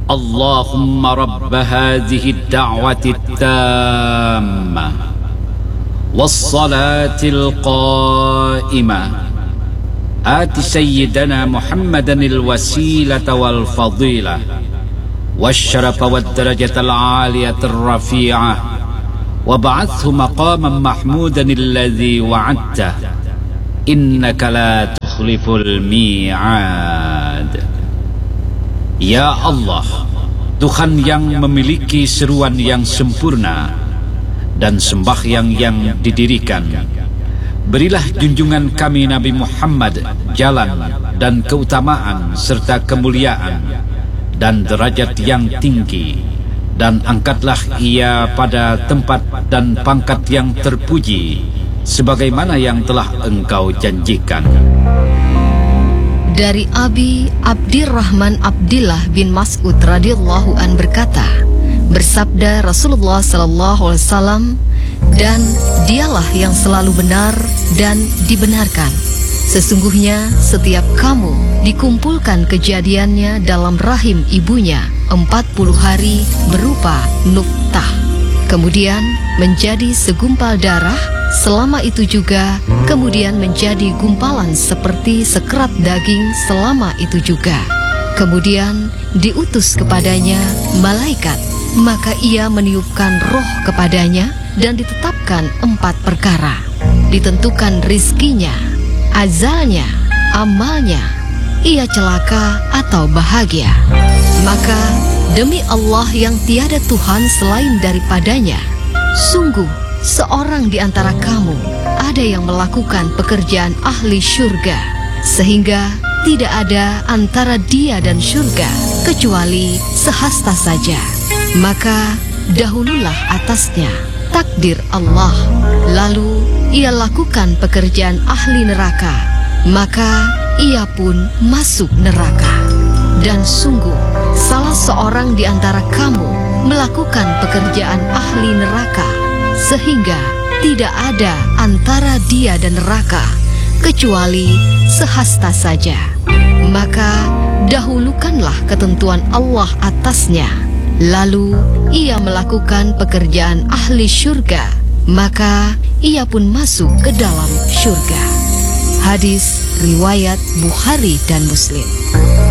Allahumma rabb hadhihi ad-da'wati at-tammah was-salatil qa'imah آت سيدنا محمدا الوسيلة والفضيلة والشرف والدرجة العالية الرفيعة وابعثه مقاما محمودا الذي وعدته إنك لا تخلف الميعاد. Ya Allah, Tuhan yang memiliki seruan yang sempurna dan sembahyang yang didirikan, berilah junjungan kami Nabi Muhammad jalan dan keutamaan serta kemuliaan dan derajat yang tinggi, dan angkatlah ia pada tempat dan pangkat yang terpuji sebagaimana yang telah Engkau janjikan. Dari Abi Abdirrahman Abdillah bin Mas'ud radhiyallahu an berkata, bersabda Rasulullah sallallahu alaihi wasallam, dan dialah yang selalu benar dan dibenarkan. Sesungguhnya setiap kamu dikumpulkan kejadiannya dalam rahim ibunya 40 hari berupa nuktah, kemudian menjadi segumpal darah, selama itu juga kemudian menjadi gumpalan seperti sekerat daging selama itu juga. Kemudian diutus kepadanya malaikat, maka ia meniupkan roh kepadanya dan ditetapkan 4 perkara. Ditentukan rizkinya, azalnya, amalnya, ia celaka atau bahagia. Maka demi Allah yang tiada Tuhan selain daripadanya, sungguh seorang di antara kamu ada yang melakukan pekerjaan ahli syurga, sehingga tidak ada antara dia dan syurga kecuali sehasta saja. Maka dahululah atasnya takdir Allah, lalu ia lakukan pekerjaan ahli neraka, maka ia pun masuk neraka. Dan sungguh salah seorang di antara kamu melakukan pekerjaan ahli neraka, sehingga tidak ada antara dia dan neraka kecuali sehasta saja. Maka dahulukanlah ketentuan Allah atasnya, lalu ia melakukan pekerjaan ahli syurga, maka ia pun masuk ke dalam syurga. Hadis riwayat Bukhari dan Muslim.